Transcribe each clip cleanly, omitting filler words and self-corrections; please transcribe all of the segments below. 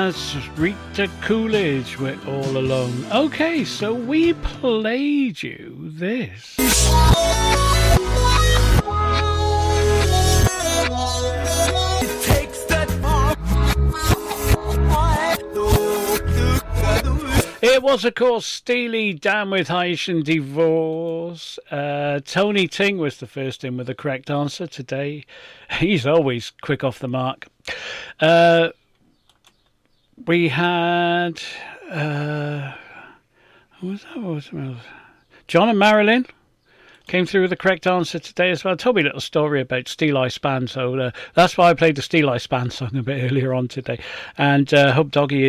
That's Rita Coolidge with All Alone. Okay, so we played you this. It was, of course, Steely Dan with Haitian Divorce. Tony Ting was the first in with the correct answer today. He's always quick off the mark. We had... what was that? John and Marilyn came through with the correct answer today as well. Told me a little story about Steely Span, so that's why I played the Steely Span song a bit earlier on today. And hope Doggy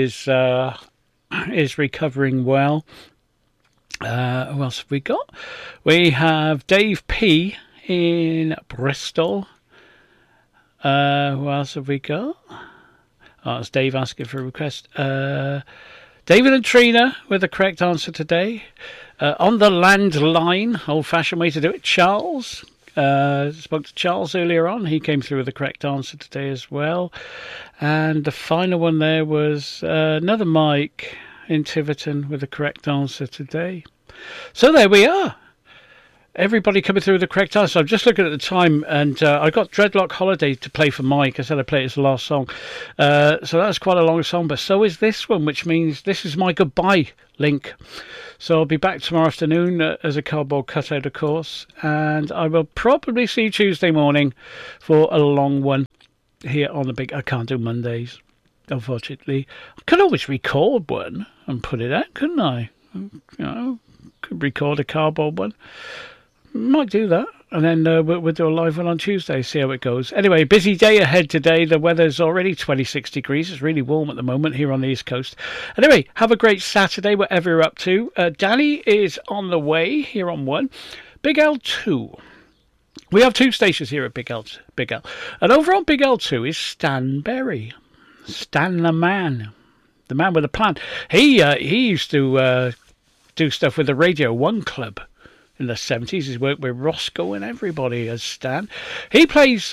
is recovering well. Who else have we got? We have Dave P in Bristol. Who else have we got? Oh, it's Dave asking for a request. David and Trina with the correct answer today. On the landline, old-fashioned way to do it, Charles. Spoke to Charles earlier on. He came through with the correct answer today as well. And the final one there was another Mike in Tiverton with the correct answer today. So there we are. Everybody coming through with the correct answer. I'm just looking at the time, and I got Dreadlock Holiday to play for Mike. I said I'd play it as the last song. So that's quite a long song, but so is this one, which means this is my goodbye link. So I'll be back tomorrow afternoon as a cardboard cutout, of course, and I will probably see you Tuesday morning for a long one here on the big... I can't do Mondays, unfortunately. I could always record one and put it out, couldn't I? You know, could record a cardboard one. Might do that, and then we'll do a live one on Tuesday, see how it goes. Anyway, busy day ahead today. The weather's already 26 degrees. It's really warm at the moment here on the East Coast. Anyway, have a great Saturday, whatever you're up to. Danny is on the way here on 1. Big L2. We have 2 stations here at Big L. And over on Big L2 is Stan Berry. Stan the man with a plan. He used to do stuff with the Radio 1 Club. In the 70s, he's worked with Roscoe and everybody as Stan. He plays,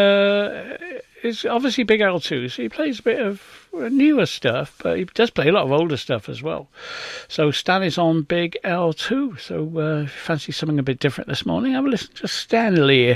is obviously Big L2, so he plays a bit of newer stuff, but he does play a lot of older stuff as well. So Stan is on Big L2, so if you fancy something a bit different this morning, have a listen to Stanley.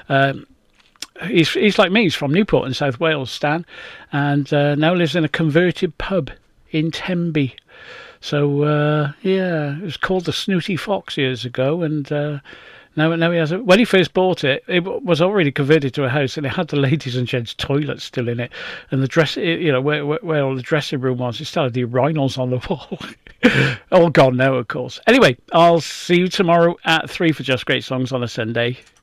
He's like me, he's from Newport in South Wales, Stan, and now lives in a converted pub in Tenby. So, it was called the Snooty Fox years ago, and now he has it. When he first bought it, it was already converted to a house, and it had the ladies' and gents' toilet still in it, and the dress, where all the dressing room was, it still had the urinals on the wall. All gone now, of course. Anyway, I'll see you tomorrow at 3 for Just Great Songs on a Sunday.